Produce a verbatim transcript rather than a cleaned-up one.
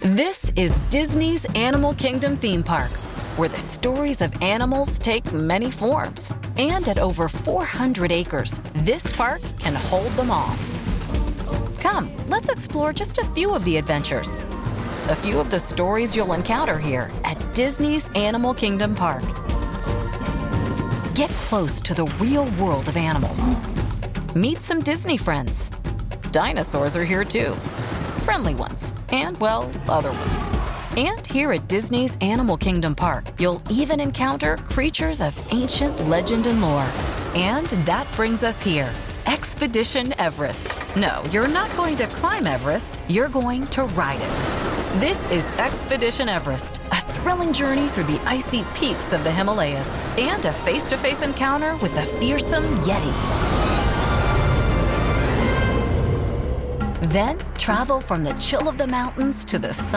This is Disney's Animal Kingdom theme park, where the stories of animals take many forms. And at over four hundred acres, this park can hold them all. Come, let's explore just a few of the adventures. A few of the stories you'll encounter here at Disney's Animal Kingdom Park. Get close to the real world of animals. Meet some Disney friends. Dinosaurs are here too. Friendly ones, and, well, other ones. And here at Disney's Animal Kingdom Park, you'll even encounter creatures of ancient legend and lore. And that brings us here, Expedition Everest. No, you're not going to climb Everest, you're going to ride it. This is Expedition Everest, a thrilling journey through the icy peaks of the Himalayas, and a face-to-face encounter with the fearsome Yeti. Then travel from the chill of the mountains to the sun.